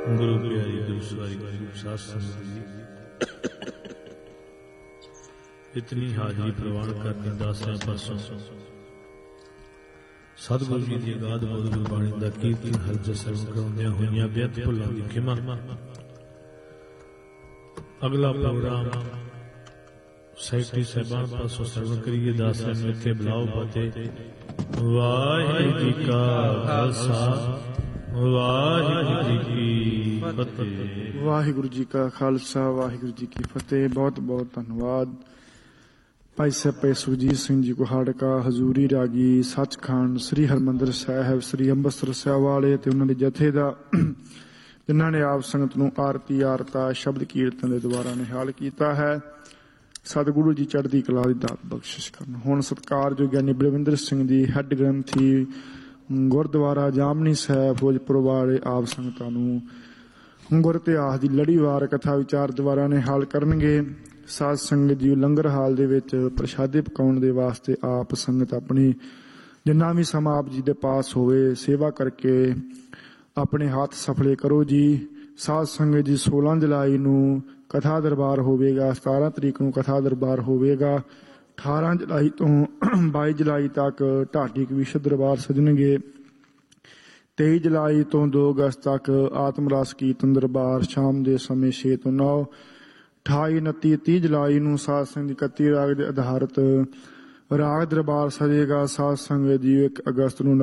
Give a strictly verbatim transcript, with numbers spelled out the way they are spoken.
ਗੁਰੂ ਪਿਆਰੀ ਗੁਰੂ ਸਵਾਰੀ ਗੁਰੂ ਸਾਧ ਸੰਗਤ ਜੀ, ਇਤਨੀ ਹਾਜ਼ਰੀ ਪ੍ਰਵਾਨ ਕਰਕੇ ਦਾਸਿਆਂ ਪਾਸੋਂ ਸਤਿਗੁਰੂ ਜੀ ਦੀ ਅਗਾਧ ਬੋਧ ਗੁਰਬਾਣੀ ਦਾ ਕੀਰਤਨ ਹਰਜ ਸਰਵ ਕਰਾਉਂਦਿਆਂ ਹੋਈਆਂ ਬੇਅੰਤ ਭੁੱਲਾਂ ਦੀ ਖਿਮਾ। ਅਗਲਾ ਪ੍ਰੋਗਰਾਮ ਸੈਕਟਰੀ ਸਾਹਿਬਾਨ ਪਾਸੋਂ ਸਰਵ ਕਰੀਏ। ਦਾਸਿਆਂ ਨੂੰ ਇੱਥੇ ਬੁਲਾਓ। ਫਤਿਹ। ਵਾਹਿਗੁਰੂ ਜੀ ਕਾ ਖਾਲਸਾ, ਵਾਹਿਗੁਰੂ ਜੀ ਕੀ ਫਤਿਹ। ਵਾਹਿਗੁਰੂ ਜੀ ਕਾ ਖਾਲਸਾ, ਵਾਹਿਗੁਰੂ ਜੀ ਕੀ ਫਤਿਹ। ਬਹੁਤ ਬਹੁਤ ਧੰਨਵਾਦ ਭਾਈ ਸਾਹਿਬ ਸੁਰਜੀਤ ਸਿੰਘ ਜੀ ਕੁਹਾੜਕਾ, ਹਜ਼ੂਰੀ ਰਾਗੀ ਸੱਚਖੰਡ ਸ੍ਰੀ ਹਰਿਮੰਦਰ ਸਾਹਿਬ, ਸ੍ਰੀ ਅੰਮ੍ਰਿਤਸਰ ਸਾਹਿਬ ਵਾਲੇ ਤੇ ਉਹਨਾਂ ਦੇ ਜਥੇ ਦਾ, ਜਿਨ੍ਹਾਂ ਨੇ ਆਪ ਸੰਗਤ ਨੂੰ ਆਰਤੀ ਆਰਤਾ ਸ਼ਬਦ ਕੀਰਤਨ ਦੇ ਦੁਆਰਾ ਨਿਹਾਲ ਕੀਤਾ ਹੈ। ਸਤਿਗੁਰੂ ਜੀ ਚੜ੍ਹਦੀ ਕਲਾ ਦੀ ਦਾਤ ਬਖਸ਼ਿਸ਼ ਕਰਨ। ਹੁਣ ਸਤਿਕਾਰਯੋਗ ਗਿਆਨੀ ਬਲਵਿੰਦਰ ਸਿੰਘ ਜੀ, ਹੈੱਡ ਗ੍ਰੰਥੀ ਗੁਰਦੁਆਰਾ ਜਾਮਨੀ ਸਾਹਿਬ ਫਿਰੋਜ਼ਪੁਰ ਵਾਲੇ, ਆਪ ਸੰਗਤਾਂ ਨੂੰ ਗੁਰ ਇਤਿਹਾਸ ਦੀ ਲੜੀਵਾਰ ਕਥਾ ਵਿਚਾਰ ਦੁਆਰਾ ਨਿਹਾਲ ਕਰਨਗੇ। ਸਾਧ ਸੰਗਤ ਜੀ ਲੰਗਰ ਹਾਲ ਦੇ ਵਿੱਚ ਪ੍ਰਸ਼ਾਦੇ ਪਕਾਉਣ ਦੇ ਵਾਸਤੇ ਆਪ ਸੰਗਤ ਆਪਣੀ ਜਿੰਨਾ ਵੀ ਸਮਾਂ ਆਪ ਜੀ ਦੇ ਪਾਸ ਹੋਵੇ ਸੇਵਾ ਕਰਕੇ ਆਪਣੇ ਹੱਥ ਸਫਲੇ ਕਰੋ ਜੀ। ਸਾਧ ਸੰਗਤ ਜੀ ਸੋਲਾਂ ਜੁਲਾਈ ਨੂੰ ਕਥਾ ਦਰਬਾਰ ਹੋਵੇਗਾ, ਸਤਾਰਾਂ ਤਰੀਕ ਨੂੰ ਕਥਾ ਦਰਬਾਰ ਹੋਵੇਗਾ, ਅਠਾਰਾਂ ਜੁਲਾਈ ਤੋਂ ਬਾਈ ਜੁਲਾਈ ਤੱਕ ਢਾਡੀ ਕਵੀਸ਼ਰ ਦਰਬਾਰ ਸਜਣਗੇ, ਤੇਈ ਜੁਲਾਈ ਤੋਂ ਦੋ ਅਗਸਤ ਤੱਕ ਆਤਮ ਰਸ ਕੀਰਤਨ ਦਰਬਾਰ ਸ਼ਾਮ ਦੇ ਸਮੇਂ ਛੇ ਤੋਂ ਨੌ, ਅਠਾਈ ਉਨੱਤੀ ਤੀਹ ਜੁਲਾਈ ਨੂੰ ਸਾਧ ਸੰਗਤ ਇਕੱਤੀ ਰਾਗ ਦੇ ਆਧਾਰਿਤ ਰਾਗ ਦਰਬਾਰ ਸਜੇਗਾ। ਸਾਧ ਸੰਗਤ ਜੀ ਇੱਕ ਅਗਸਤ ਨੂੰ